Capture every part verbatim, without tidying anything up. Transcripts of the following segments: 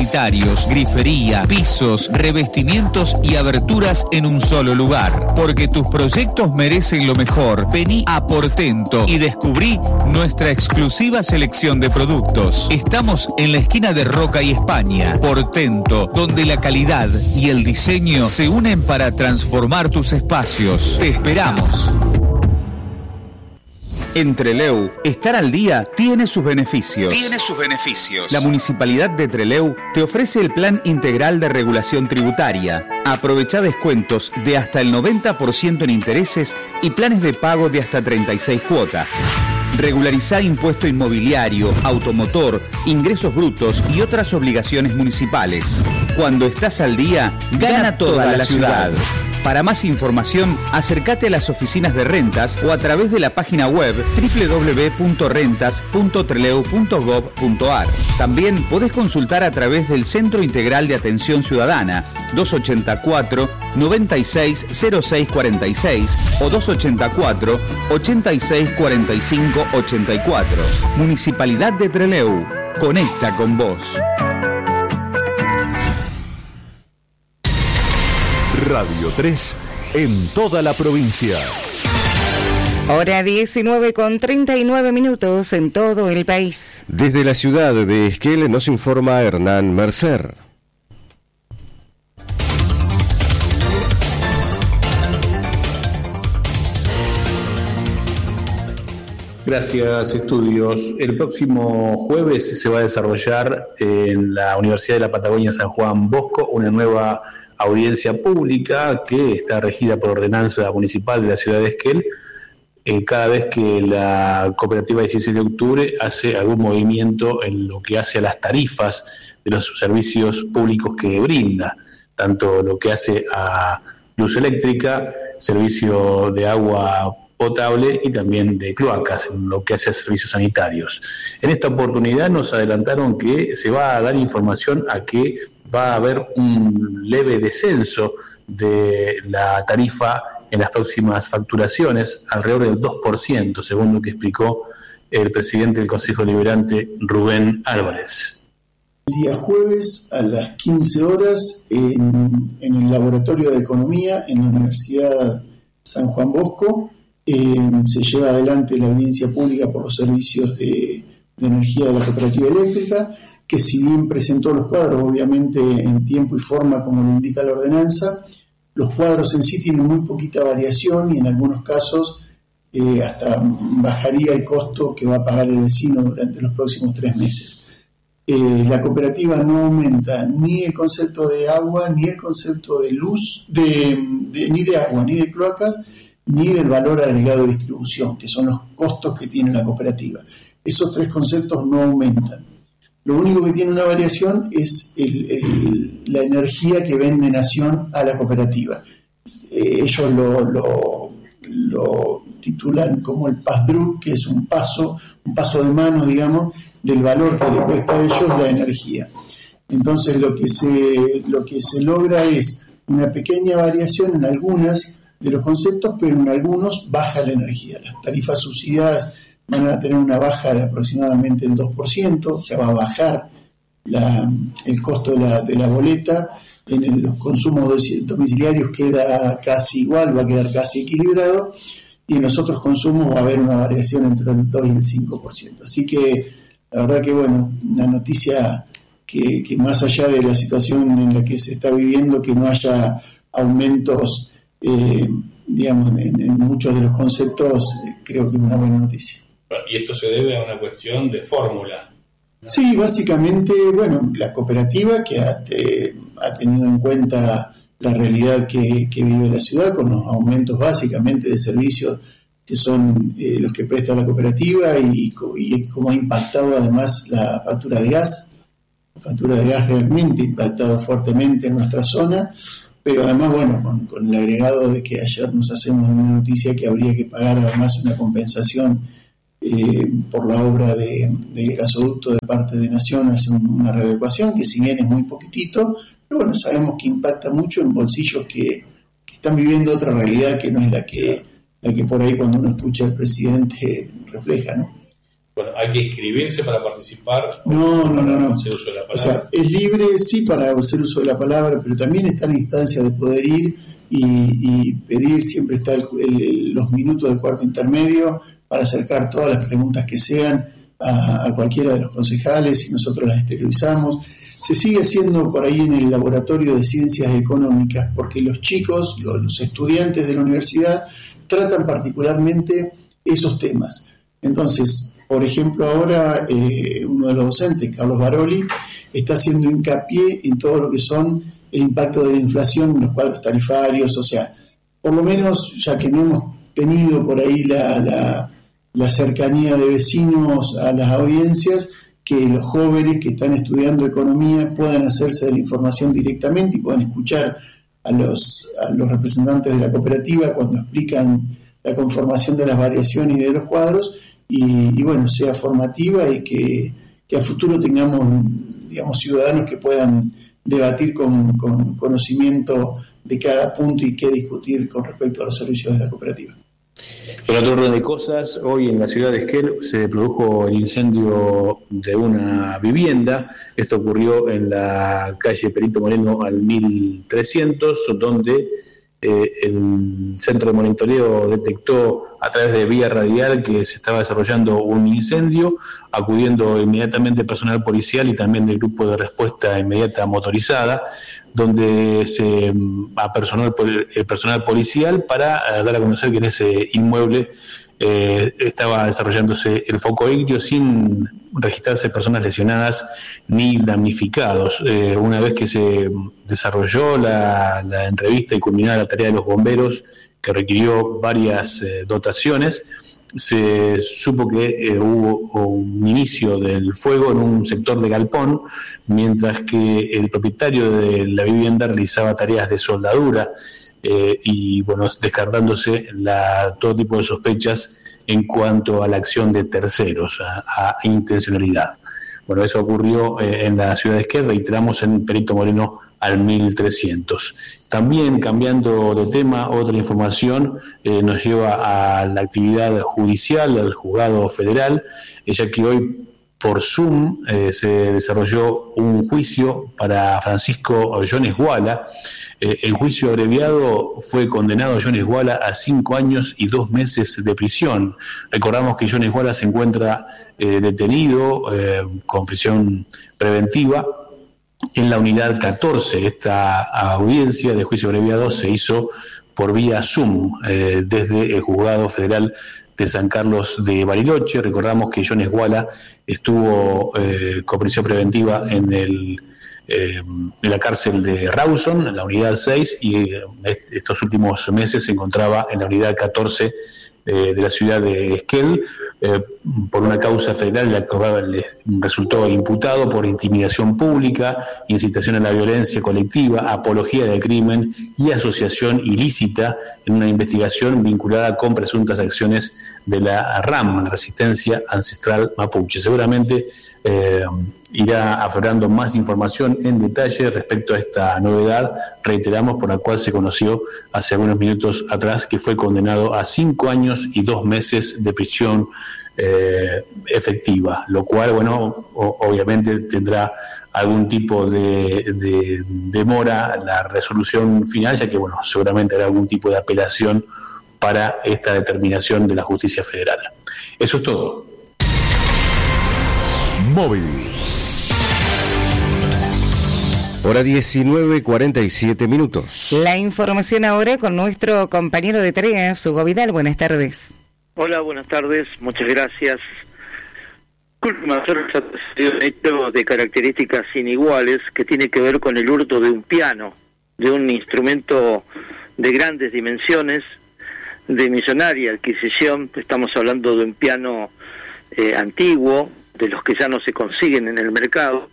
sanitarios, grifería, pisos, revestimientos y aberturas en un solo lugar. Porque tus proyectos merecen lo mejor. Vení a Portento y descubrí nuestra exclusiva selección de productos. Estamos en la esquina de Roca y España. Portento, donde la calidad y el diseño se unen para transformar tus espacios. Te esperamos. En Trelew, estar al día tiene sus beneficios. Tiene sus beneficios. La Municipalidad de Trelew te ofrece el Plan Integral de Regulación Tributaria. Aprovecha descuentos de hasta el noventa por ciento en intereses y planes de pago de hasta treinta y seis cuotas. Regularizá impuesto inmobiliario, automotor, ingresos brutos y otras obligaciones municipales. Cuando estás al día, gana, gana toda, toda la, la ciudad. ciudad. Para más información, acércate a las oficinas de rentas o a través de la página web doble u doble u doble u punto rentas punto trelew punto gob punto ar. También podés consultar a través del Centro Integral de Atención Ciudadana doscientos ochenta y cuatro, noventa y seis, cero seis cuarenta y seis o doscientos ochenta y cuatro, ochenta y seis cuarenta y cinco ochenta y cuatro. Municipalidad de Trelew. Conecta con vos. Radio tres en toda la provincia. Hora diecinueve con treinta y nueve minutos en todo el país. Desde la ciudad de Esquel nos informa Hernán Mercer. Gracias, estudios. El próximo jueves se va a desarrollar en la Universidad de la Patagonia San Juan Bosco una nueva audiencia pública que está regida por ordenanza municipal de la ciudad de Esquel, eh, cada vez que la cooperativa dieciséis de octubre hace algún movimiento en lo que hace a las tarifas de los servicios públicos que brinda, tanto lo que hace a luz eléctrica, servicio de agua potable y también de cloacas, en lo que hace a servicios sanitarios. En esta oportunidad nos adelantaron que se va a dar información a que va a haber un leve descenso de la tarifa en las próximas facturaciones, alrededor del dos por ciento, según lo que explicó el presidente del Consejo Deliberante, Rubén Álvarez. El día jueves a las quince horas en, en el Laboratorio de Economía en la Universidad San Juan Bosco eh, se lleva adelante la audiencia pública por los servicios de, de energía de la cooperativa eléctrica, que si bien presentó los cuadros, obviamente en tiempo y forma como lo indica la ordenanza, los cuadros en sí tienen muy poquita variación y en algunos casos eh, hasta bajaría el costo que va a pagar el vecino durante los próximos tres meses. Eh, la cooperativa no aumenta ni el concepto de agua, ni el concepto de luz, de, de, ni de agua, ni de cloacas, ni del valor agregado de distribución, que son los costos que tiene la cooperativa. Esos tres conceptos no aumentan. Lo único que tiene una variación es el, el, la energía que vende Nación a la cooperativa. Eh, ellos lo, lo, lo titulan como el pass-through, que es un paso, un paso de mano, digamos, del valor que le cuesta a ellos la energía. Entonces lo que se, lo que se logra es una pequeña variación en algunas de los conceptos, pero en algunos baja la energía. Las tarifas subsidiadas van a tener una baja de aproximadamente el dos por ciento, o sea, va a bajar la, el costo de la, de la boleta. En el, los consumos domiciliarios queda casi igual, va a quedar casi equilibrado, y en los otros consumos va a haber una variación entre el dos y el cinco por ciento. Así que, la verdad que, bueno, una noticia que, que más allá de la situación en la que se está viviendo, que no haya aumentos, eh, digamos, en, en muchos de los conceptos, eh, creo que es una buena noticia. Y esto se debe a una cuestión de fórmula. Sí, básicamente, bueno, la cooperativa que ha, te, ha tenido en cuenta la realidad que, que vive la ciudad, con los aumentos básicamente de servicios que son eh, los que presta la cooperativa y, y cómo ha impactado además la factura de gas. La factura de gas realmente ha impactado fuertemente en nuestra zona, pero además, bueno, con, con el agregado de que ayer nos hacemos una noticia que habría que pagar además una compensación Eh, por la obra de, del gasoducto de parte de Nación, hace un, una readecuación que si bien es muy poquitito, pero bueno, sabemos que impacta mucho en bolsillos que, que están viviendo otra realidad que no es la que, la que por ahí cuando uno escucha al presidente refleja, ¿no? Bueno, ¿hay que inscribirse para participar? No, no, no, no. Hacer uso de la palabra. O sea, es libre, sí, para hacer uso de la palabra, pero también está en la instancia de poder ir y, y pedir, siempre está el, el, los minutos de cuarto intermedio para acercar todas las preguntas que sean a, a cualquiera de los concejales y nosotros las exteriorizamos. Se sigue haciendo por ahí en el laboratorio de ciencias económicas, porque los chicos, los, los estudiantes de la universidad, tratan particularmente esos temas. Entonces, por ejemplo, ahora eh, uno de los docentes, Carlos Baroli, está haciendo hincapié en todo lo que son el impacto de la inflación en los cuadros tarifarios, o sea, por lo menos, ya que no hemos tenido por ahí la, la, la cercanía de vecinos a las audiencias, que los jóvenes que están estudiando economía puedan hacerse de la información directamente y puedan escuchar a los, a los representantes de la cooperativa cuando explican la conformación de las variaciones y de los cuadros, y, y bueno, sea formativa y que, que a futuro tengamos, digamos, ciudadanos que puedan debatir con, con conocimiento de cada punto y qué discutir con respecto a los servicios de la cooperativa. En otro orden de cosas, hoy en la ciudad de Esquel se produjo el incendio de una vivienda. Esto ocurrió en la calle Perito Moreno al mil trescientos, donde eh, el centro de monitoreo detectó a través de vía radial que se estaba desarrollando un incendio, acudiendo inmediatamente personal policial y también del grupo de respuesta inmediata motorizada, donde se apersonó el, el personal policial para uh, dar a conocer que en ese inmueble eh, estaba desarrollándose el foco ictio sin registrarse personas lesionadas ni damnificados. Eh, una vez que se desarrolló la, la entrevista y culminada la tarea de los bomberos, que requirió varias eh, dotaciones, se supo que eh, hubo un inicio del fuego en un sector de galpón, mientras que el propietario de la vivienda realizaba tareas de soldadura eh, y bueno, descartándose la, todo tipo de sospechas en cuanto a la acción de terceros, a, a intencionalidad. Bueno, eso ocurrió eh, en la ciudad de Esquel, reiteramos, en Perito Moreno al mil trescientos. También, cambiando de tema, otra información eh, nos lleva a la actividad judicial, al juzgado federal, ya que hoy por Zoom eh, se desarrolló un juicio para Francisco John Esguala. Eh, el juicio abreviado fue condenado a John Esguala a cinco años y dos meses de prisión. Recordamos que John Esguala se encuentra eh, detenido eh, con prisión preventiva en la unidad catorce. Esta audiencia de juicio abreviado se hizo por vía Zoom eh, desde el juzgado federal de San Carlos de Bariloche. Recordamos que John Esguala estuvo eh, con prisión preventiva en el eh, en la cárcel de Rawson, en la unidad seis, y eh, estos últimos meses se encontraba en la unidad catorce eh, de la ciudad de Esquel, eh, por una causa federal, la cual le resultó imputado por intimidación pública, incitación a la violencia colectiva, apología del crimen y asociación ilícita en una investigación vinculada con presuntas acciones de la RAM, la Resistencia Ancestral Mapuche. Seguramente eh, irá aflorando más información en detalle respecto a esta novedad, reiteramos, por la cual se conoció hace algunos minutos atrás que fue condenado a cinco años y dos meses de prisión eh, efectiva, lo cual, bueno, o, obviamente tendrá algún tipo de, de demora la resolución final, ya que, bueno, seguramente habrá algún tipo de apelación para esta determinación de la justicia federal. Eso es todo. Móvil. Hora diecinueve cuarenta y siete minutos. La información ahora con nuestro compañero de tareas, Hugo Vidal. Buenas tardes. Hola, buenas tardes. Muchas gracias. Un hecho de características iniguales que tiene que ver con el hurto de un piano, de un instrumento de grandes dimensiones, de millonaria adquisición. Estamos hablando de un piano eh, antiguo, de los que ya no se consiguen en el mercado.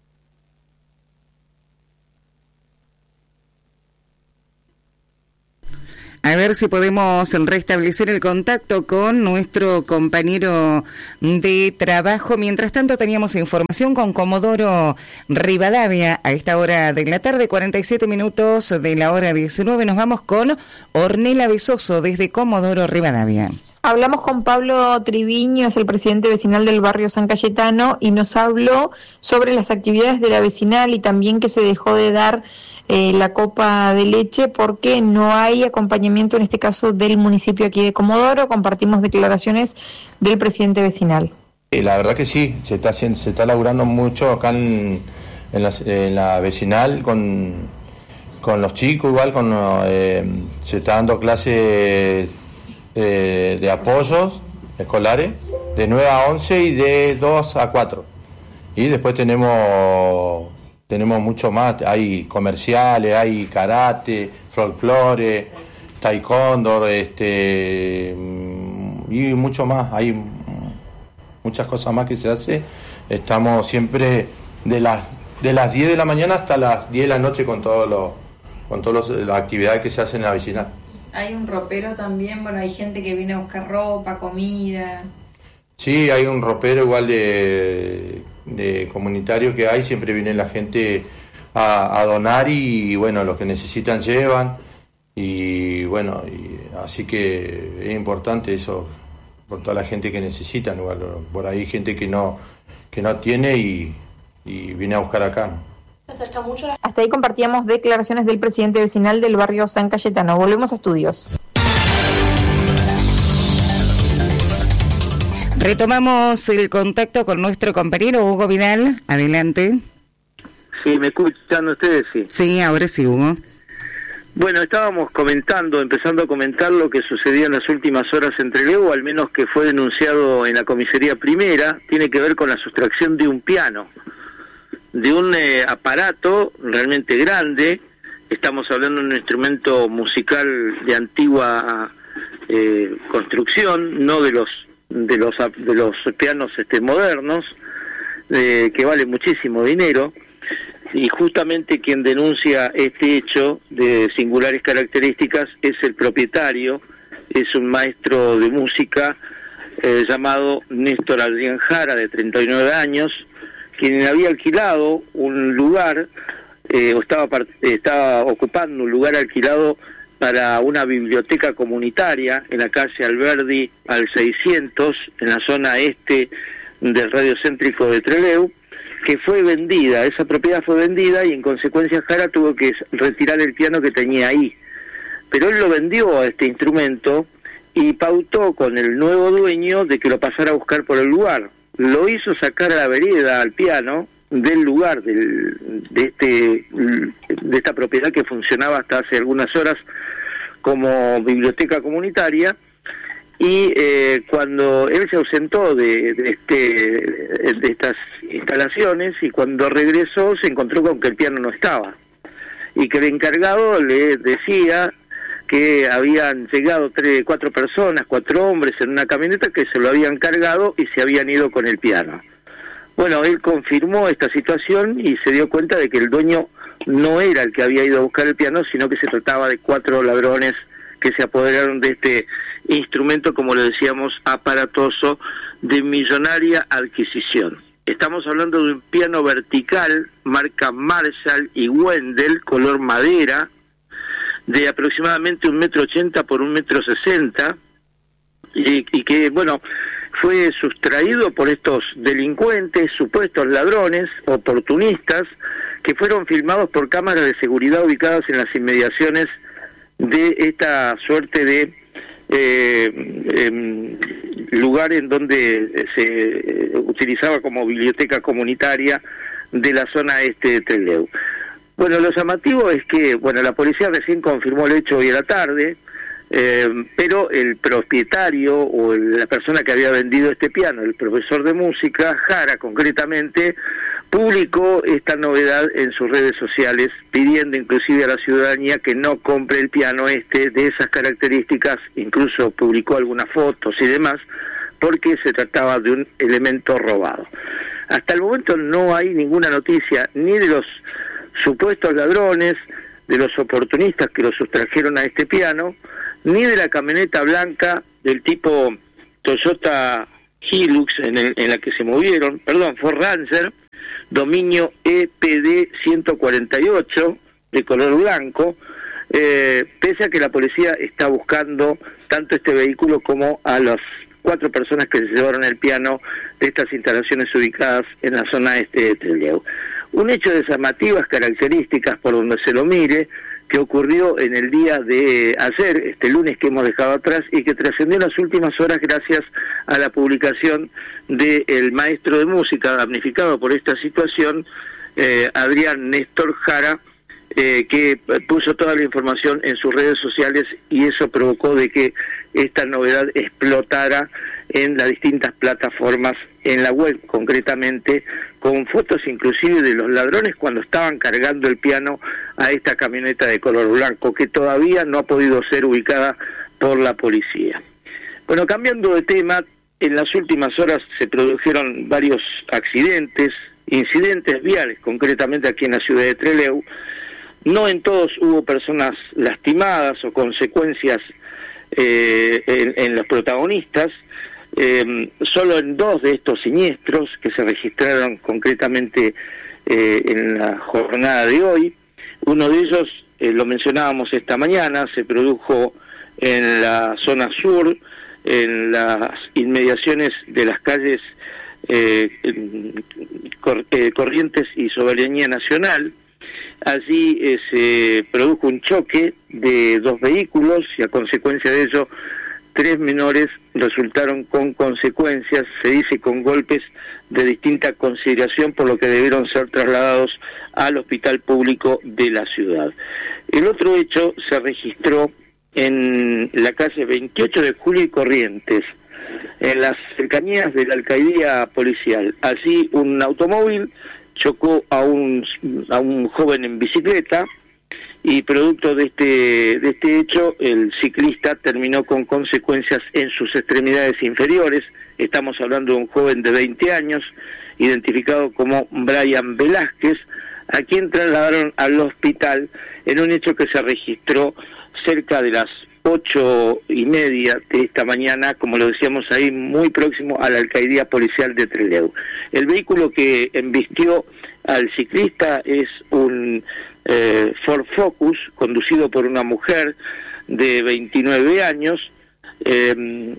A ver si podemos restablecer el contacto con nuestro compañero de trabajo. Mientras tanto, teníamos información con Comodoro Rivadavia a esta hora de la tarde, cuarenta y siete minutos de la hora diecinueve. Nos vamos con Ornella Besoso desde Comodoro Rivadavia. Hablamos con Pablo Triviño, es el presidente vecinal del barrio San Cayetano, y nos habló sobre las actividades de la vecinal y también que se dejó de dar eh, la copa de leche porque no hay acompañamiento, en este caso, del municipio aquí de Comodoro. Compartimos declaraciones del presidente vecinal. La verdad que sí, se está haciendo, se está laburando mucho acá en, en, la, en la vecinal con, con los chicos, igual con eh, se está dando clases eh, de apoyos escolares de nueve a once y de dos a cuatro. Y después tenemos tenemos mucho más, hay comerciales, hay karate, folclore, taekwondo, este y mucho más, hay muchas cosas más que se hace. Estamos siempre de las de las diez de la mañana hasta las diez de la noche con todos los con todas las actividades que se hacen en la vecinal. Hay un ropero también, bueno, hay gente que viene a buscar ropa, comida. Sí, hay un ropero igual de, de comunitario que hay, siempre viene la gente a, a donar y bueno, los que necesitan llevan y bueno, y, así que es importante eso por toda la gente que necesita, igual, por ahí gente que no que no tiene y, y viene a buscar acá, ¿no? Se acerca mucho la... Hasta ahí compartíamos declaraciones del presidente vecinal del barrio San Cayetano. Volvemos a estudios. Retomamos el contacto con nuestro compañero Hugo Vidal. Adelante. Sí, ¿me escuchan ustedes? Sí. Sí, ahora sí, Hugo. Bueno, estábamos comentando, empezando a comentar lo que sucedía en las últimas horas en Trelew, al menos que fue denunciado en la comisaría primera, tiene que ver con la sustracción de un piano, de un eh, aparato realmente grande. Estamos hablando de un instrumento musical de antigua eh, construcción, no de los de los de los pianos este modernos, eh, que vale muchísimo dinero. Y justamente quien denuncia este hecho de singulares características es el propietario, es un maestro de música eh, llamado Néstor Adrián Jara, de treinta y nueve años, quien había alquilado un lugar, eh, o estaba, estaba ocupando un lugar alquilado para una biblioteca comunitaria en la calle Alberdi al seiscientos, en la zona este del radio céntrico de Trelew, que fue vendida. Esa propiedad fue vendida y en consecuencia Jara tuvo que retirar el piano que tenía ahí. Pero él lo vendió a este instrumento y pautó con el nuevo dueño de que lo pasara a buscar por el lugar. Lo hizo sacar a la vereda al piano del lugar del, de este de esta propiedad que funcionaba hasta hace algunas horas como biblioteca comunitaria, y eh, cuando él se ausentó de, de este de estas instalaciones, y cuando regresó se encontró con que el piano no estaba y que el encargado le decía que habían llegado tres, cuatro personas, cuatro hombres en una camioneta que se lo habían cargado y se habían ido con el piano. Bueno, él confirmó esta situación y se dio cuenta de que el dueño no era el que había ido a buscar el piano, sino que se trataba de cuatro ladrones que se apoderaron de este instrumento, como le decíamos, aparatoso, de millonaria adquisición. Estamos hablando de un piano vertical, marca Marshall y Wendell, color madera, de aproximadamente un metro ochenta por un metro sesenta, y, y que, bueno, fue sustraído por estos delincuentes, supuestos ladrones, oportunistas, que fueron filmados por cámaras de seguridad ubicadas en las inmediaciones de esta suerte de eh, eh, lugar en donde se eh, utilizaba como biblioteca comunitaria de la zona este de Trelew. Bueno, lo llamativo es que, bueno, la policía recién confirmó el hecho hoy a la tarde, eh, pero el propietario o el, la persona que había vendido este piano, el profesor de música, Jara concretamente, publicó esta novedad en sus redes sociales, pidiendo inclusive a la ciudadanía que no compre el piano este de esas características, incluso publicó algunas fotos y demás, porque se trataba de un elemento robado. Hasta el momento no hay ninguna noticia ni de los supuestos ladrones, de los oportunistas que lo sustrajeron a este piano, ni de la camioneta blanca del tipo Toyota Hilux en, el, en la que se movieron, perdón, Ford Ranger, dominio E P D ciento cuarenta y ocho, de color blanco, eh, pese a que la policía está buscando tanto este vehículo como a las cuatro personas que se llevaron el piano de estas instalaciones ubicadas en la zona este de Trelew. Un hecho de llamativas características por donde se lo mire, que ocurrió en el día de ayer, este lunes que hemos dejado atrás, y que trascendió en las últimas horas gracias a la publicación del maestro de música damnificado por esta situación, eh, Adrián Néstor Jara, eh, que puso toda la información en sus redes sociales, y eso provocó de que esta novedad explotara en las distintas plataformas, en la web concretamente, con fotos inclusive de los ladrones cuando estaban cargando el piano a esta camioneta de color blanco, que todavía no ha podido ser ubicada por la policía. Bueno, cambiando de tema, en las últimas horas se produjeron varios accidentes, incidentes viales, concretamente aquí en la ciudad de Trelew. No en todos hubo personas lastimadas o consecuencias eh, en, en los protagonistas. Eh, solo en dos de estos siniestros que se registraron concretamente eh, en la jornada de hoy. Uno de ellos, eh, lo mencionábamos esta mañana, se produjo en la zona sur, en las inmediaciones de las calles eh, Cor eh, Corrientes y Soberanía Nacional. Allí eh, se produjo un choque de dos vehículos y a consecuencia de ello tres menores resultaron con consecuencias, se dice con golpes de distinta consideración, por lo que debieron ser trasladados al hospital público de la ciudad. El otro hecho se registró en la calle veintiocho de julio y Corrientes, en las cercanías de la alcaldía policial. Allí un automóvil chocó a un, a un joven en bicicleta, y producto de este de este hecho, el ciclista terminó con consecuencias en sus extremidades inferiores. Estamos hablando de un joven de veinte años, identificado como Brian Velázquez, a quien trasladaron al hospital en un hecho que se registró cerca de las ocho y media de esta mañana, como lo decíamos ahí, muy próximo a la alcaldía policial de Trelew. El vehículo que embistió al ciclista es un eh, Ford Focus, conducido por una mujer de veintinueve años, eh,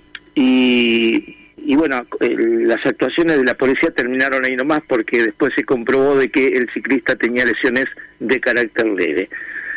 y, y bueno, eh, las actuaciones de la policía terminaron ahí nomás, porque después se comprobó de que el ciclista tenía lesiones de carácter leve.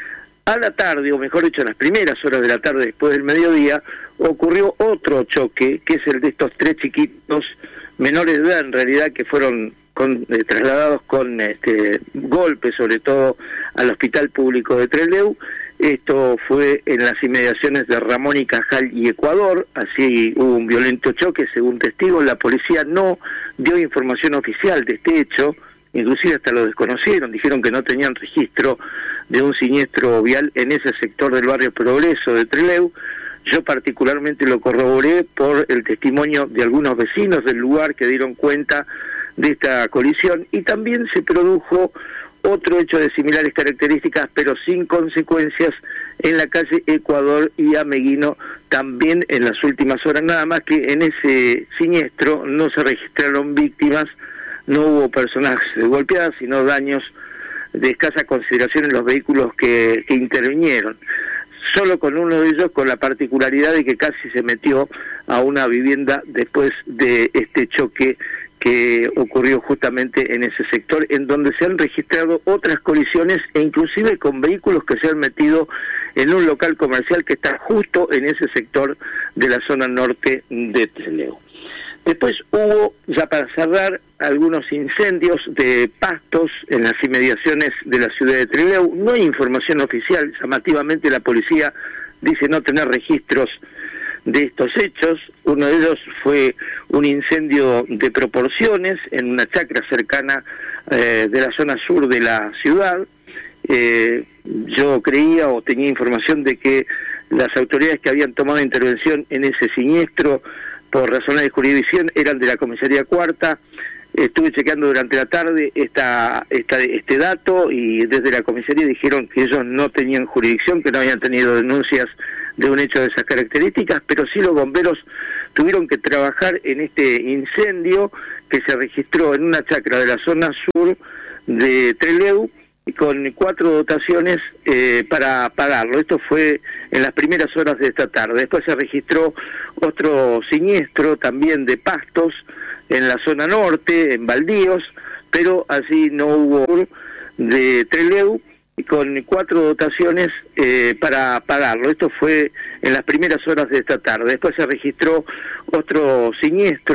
A la tarde, o mejor dicho, en las primeras horas de la tarde, después del mediodía, ocurrió otro choque, que es el de estos tres chiquitos, menores de edad en realidad, que fueron con, eh, trasladados con este, golpes, sobre todo al hospital público de Trelew. Esto fue en las inmediaciones de Ramón y Cajal y Ecuador. Así hubo un violento choque, según testigos. La policía no dio información oficial de este hecho, inclusive hasta lo desconocieron, dijeron que no tenían registro de un siniestro vial en ese sector del barrio Progreso de Trelew. Yo particularmente lo corroboré por el testimonio de algunos vecinos del lugar que dieron cuenta de esta colisión, y también se produjo otro hecho de similares características, pero sin consecuencias, en la calle Ecuador y Ameguino, también en las últimas horas, nada más que en ese siniestro no se registraron víctimas, no hubo personas golpeadas, sino daños de escasa consideración en los vehículos que, que intervinieron. Solo con uno de ellos, con la particularidad de que casi se metió a una vivienda después de este choque que ocurrió justamente en ese sector, en donde se han registrado otras colisiones, e inclusive con vehículos que se han metido en un local comercial que está justo en ese sector de la zona norte de Trelew. Después hubo, ya para cerrar, algunos incendios de pastos en las inmediaciones de la ciudad de Trelew. No hay información oficial, llamativamente la policía dice no tener registros de estos hechos. Uno de ellos fue un incendio de proporciones en una chacra cercana eh, de la zona sur de la ciudad. Eh, yo creía o tenía información de que las autoridades que habían tomado intervención en ese siniestro por razones de jurisdicción eran de la comisaría cuarta. Estuve chequeando durante la tarde esta, esta, este dato, y desde la comisaría dijeron que ellos no tenían jurisdicción, que no habían tenido denuncias de un hecho de esas características, pero sí los bomberos tuvieron que trabajar en este incendio que se registró en una chacra de la zona sur de Trelew, y con cuatro dotaciones eh, para pagarlo. Esto fue en las primeras horas de esta tarde. Después se registró otro siniestro también de pastos en la zona norte, en baldíos, pero así no hubo de Trelew, y con cuatro dotaciones eh, para pagarlo. Esto fue en las primeras horas de esta tarde. Después se registró otro siniestro